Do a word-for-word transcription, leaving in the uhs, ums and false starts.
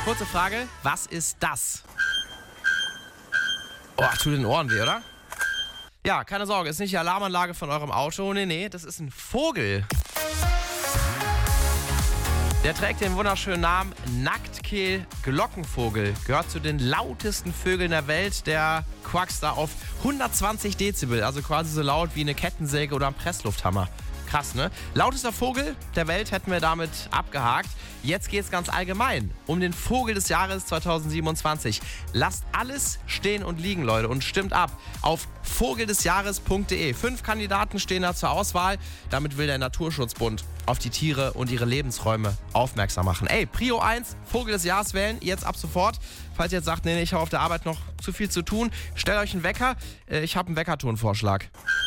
Kurze Frage, was ist das? Oh, tut den Ohren weh, oder? Ja, keine Sorge, ist nicht die Alarmanlage von eurem Auto. Nee, nee, das ist ein Vogel. Der trägt den wunderschönen Namen Nacktkehl-Glockenvogel. Gehört zu den lautesten Vögeln der Welt. Der quackst da auf hundertzwanzig Dezibel, also quasi so laut wie eine Kettensäge oder ein Presslufthammer. Krass, ne? Lautester Vogel der Welt hätten wir damit abgehakt. Jetzt geht's ganz allgemein um den Vogel des Jahres zweitausendsiebenundzwanzig. Lasst alles stehen und liegen, Leute, und stimmt ab auf vogeldesjahres punkt de. Fünf Kandidaten stehen da zur Auswahl. Damit will der Naturschutzbund auf die Tiere und ihre Lebensräume aufmerksam machen. Ey, Prio eins, Vogel des Jahres wählen, jetzt ab sofort. Falls ihr jetzt sagt, nee, nee, ich habe auf der Arbeit noch zu viel zu tun, stellt euch einen Wecker. Ich habe einen Weckertonvorschlag.